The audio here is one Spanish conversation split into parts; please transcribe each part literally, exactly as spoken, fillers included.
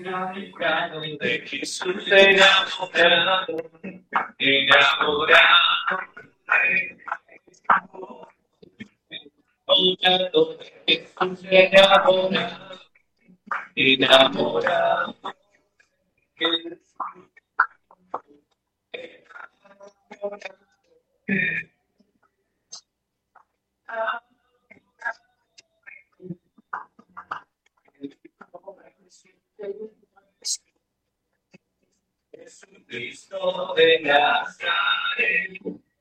enamorado de Jesús, enamorado, enamorado, enamorado de Jesús, enamorado, enamorado. Jesucristo de Nazaret,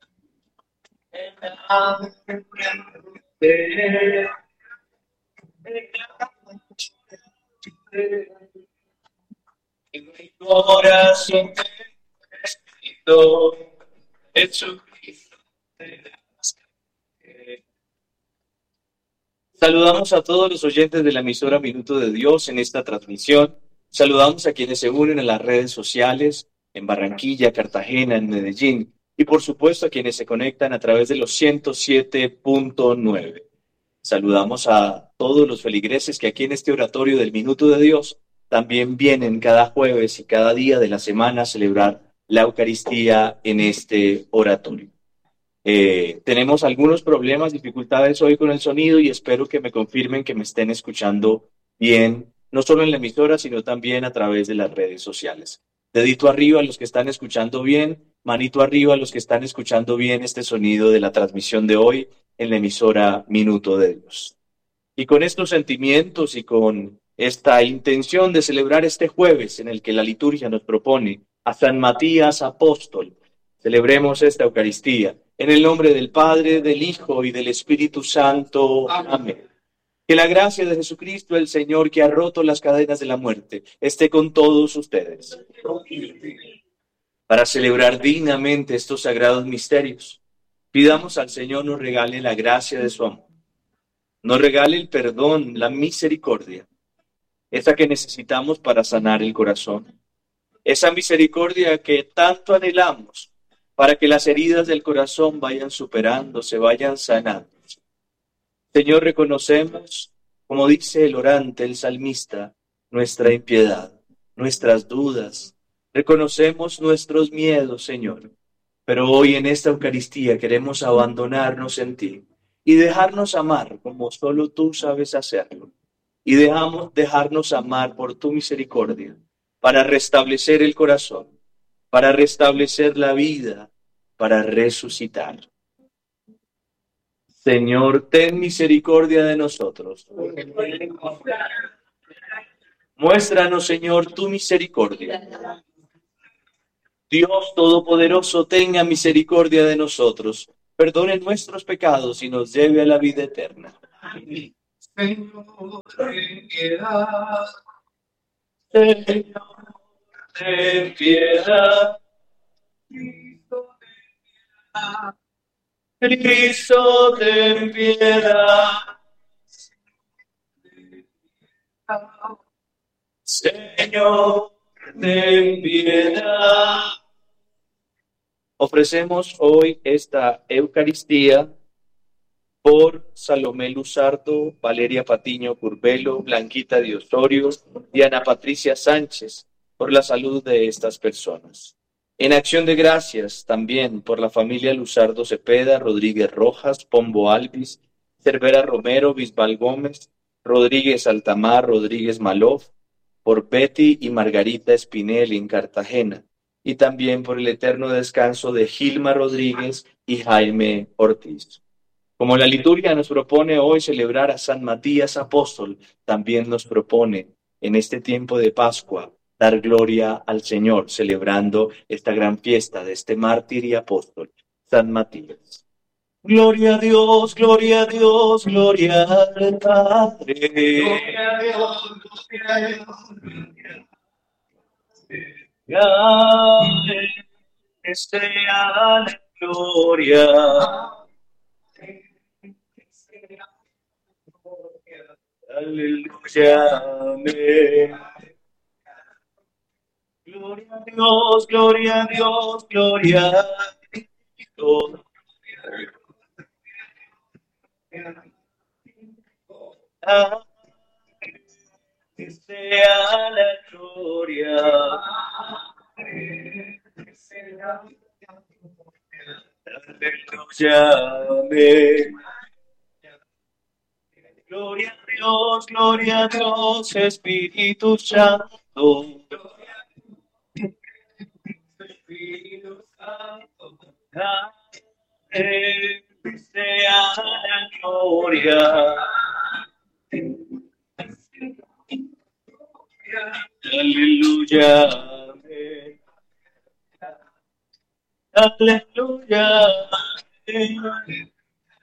enamorado de en mi corazón te necesito, Jesucristo de Nazaret. Saludamos a todos los oyentes de la emisora Minuto de Dios en esta transmisión. Saludamos a quienes se unen en las redes sociales, en Barranquilla, Cartagena, en Medellín, y por supuesto a quienes se conectan a través de los ciento siete punto nueve. Saludamos a todos los feligreses que aquí en este oratorio del Minuto de Dios también vienen cada jueves y cada día de la semana a celebrar la Eucaristía en este oratorio. Eh, tenemos algunos problemas, dificultades hoy con el sonido y espero que me confirmen que me estén escuchando bien, no solo en la emisora, sino también a través de las redes sociales. Dedito arriba a los que están escuchando bien, manito arriba a los que están escuchando bien este sonido de la transmisión de hoy en la emisora Minuto de Dios. Y con estos sentimientos y con esta intención de celebrar este jueves en el que la liturgia nos propone a San Matías Apóstol, celebremos esta Eucaristía en el nombre del Padre, del Hijo y del Espíritu Santo. Amén. Que la gracia de Jesucristo, el Señor, que ha roto las cadenas de la muerte, esté con todos ustedes. Para celebrar dignamente estos sagrados misterios, pidamos al Señor nos regale la gracia de su amor. Nos regale el perdón, la misericordia, esa que necesitamos para sanar el corazón. Esa misericordia que tanto anhelamos para que las heridas del corazón vayan superándose, vayan sanando. Señor, reconocemos, como dice el orante, el salmista, nuestra impiedad, nuestras dudas. Reconocemos nuestros miedos, Señor. Pero hoy en esta Eucaristía queremos abandonarnos en ti y dejarnos amar como solo tú sabes hacerlo. Y dejamos, dejarnos amar por tu misericordia para restablecer el corazón, para restablecer la vida, para resucitar. Señor, ten misericordia de nosotros. Muéstranos, Señor, tu misericordia. Dios Todopoderoso, tenga misericordia de nosotros, perdone nuestros pecados y nos lleve a la vida eterna. Amén. Señor, ten piedad. Señor, ten piedad. Cristo, ten piedad. Señor, ten piedad. Ofrecemos hoy esta Eucaristía por Salomé Luzardo, Valeria Patiño Curbelo, Blanquita de Osorio y Ana Patricia Sánchez, por la salud de estas personas. En acción de gracias también por la familia Luzardo Cepeda, Rodríguez Rojas, Pombo Alvis, Cervera Romero, Bisbal Gómez, Rodríguez Altamar, Rodríguez Malof, por Betty y Margarita Espinel en Cartagena, y también por el eterno descanso de Gilma Rodríguez y Jaime Ortiz. Como la liturgia nos propone hoy celebrar a San Matías Apóstol, también nos propone en este tiempo de Pascua dar gloria al Señor, celebrando esta gran fiesta de este mártir y apóstol, San Matías. Gloria a Dios, gloria a Dios, gloria al Padre. Gloria a Dios, gloria a Dios. Que sea la gloria. Aleluya, amén. Gloria a Dios, gloria a Dios, gloria a Dios. sea la gloria. Aleluya, amén. Gloria a Dios, gloria a Dios, Espíritu Santo. Espíritu Santo, amén. Sea la gloria. Aleluya, amén. Aleluya, amén.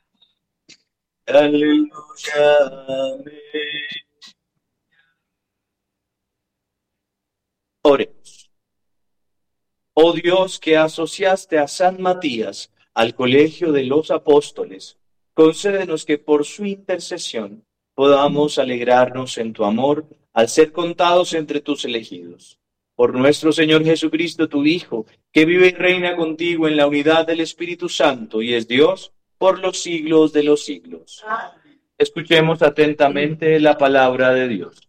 Aleluya, amén. Oremos. Oh Dios, que asociaste a San Matías al colegio de los apóstoles, concédenos que por su intercesión podamos alegrarnos en tu amor al ser contados entre tus elegidos. Por nuestro Señor Jesucristo, tu Hijo, que vive y reina contigo en la unidad del Espíritu Santo y es Dios por los siglos de los siglos. Escuchemos atentamente la palabra de Dios.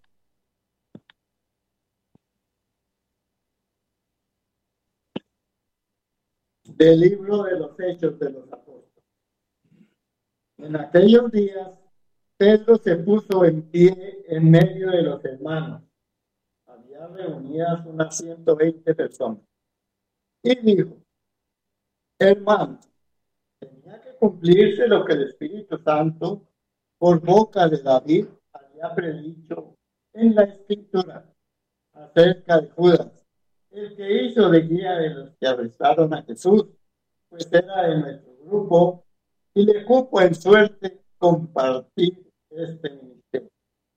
Del libro de los Hechos de los Apóstoles. En aquellos días, Pedro se puso en pie en medio de los hermanos. Había reunidas unas ciento veinte personas. Y dijo: hermanos, tenía que cumplirse lo que el Espíritu Santo, por boca de David, había predicho en la Escritura acerca de Judas, el que hizo de guía de los que arrestaron a Jesús, pues era de nuestro grupo, y le cupo en suerte compartir este ministerio.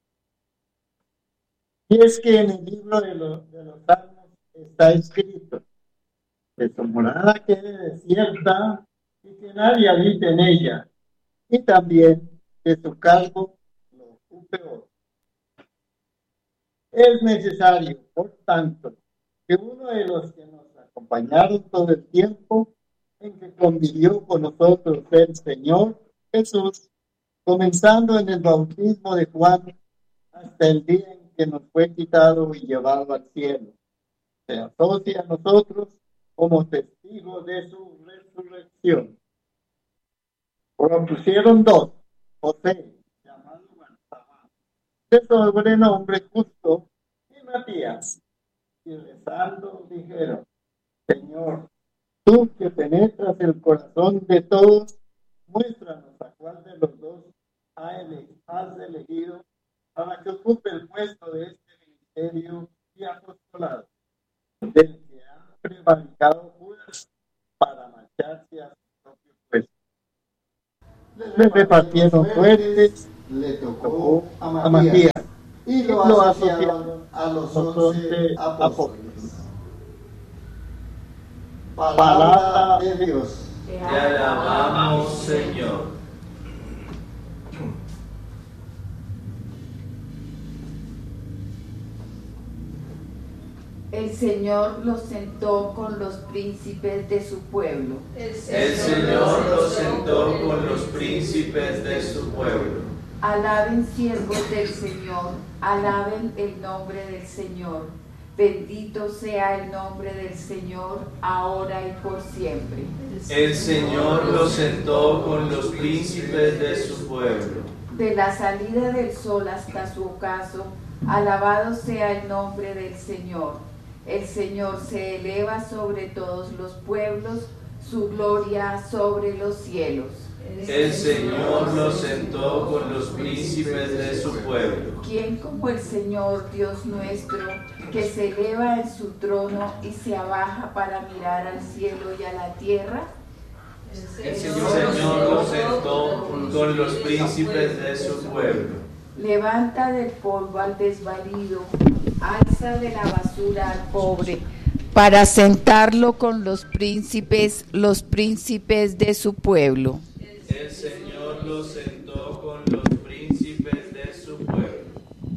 Y es que en el libro de los, de los Salmos está escrito que su morada quede desierta y que nadie habite en ella, y también que su cargo lo ocupe otro. Es necesario, por tanto, que uno de los que nos acompañaron todo el tiempo en que convivió con nosotros el Señor Jesús, comenzando en el bautismo de Juan hasta el día en que nos fue quitado y llevado al cielo, se asocia a nosotros como testigos de su resurrección. Propusieron dos: José, llamado Barsabás, de sobrenombre Justo, y Matías, y rezando dijeron: Señor, tú que penetras el corazón de todos, muéstranos a cuál de los dos has elegido para que ocupe el puesto de este ministerio y apostolado, del que ha prevaricado Judas para marcharse a su propio puesto. Le repartieron suertes, le tocó a Matías, y lo asociaron a los once apóstoles. Palabra de Dios. Te alabamos, Señor. El Señor los sentó con los príncipes de su pueblo. El Señor los sentó con los príncipes de su pueblo. Alaben siervos del Señor, alaben el nombre del Señor. Bendito sea el nombre del Señor, ahora y por siempre. El Señor los sentó con los príncipes de su pueblo. De la salida del sol hasta su ocaso, alabado sea el nombre del Señor. El Señor se eleva sobre todos los pueblos, su gloria sobre los cielos. El Señor los sentó con los príncipes de su pueblo. ¿Quién como el Señor Dios nuestro, que se eleva en su trono y se abaja para mirar al cielo y a la tierra? El Señor los sentó con los príncipes de su pueblo. Levanta del polvo al desvalido, alza de la basura al pobre, para sentarlo con los príncipes, los príncipes de su pueblo. El Señor los sentó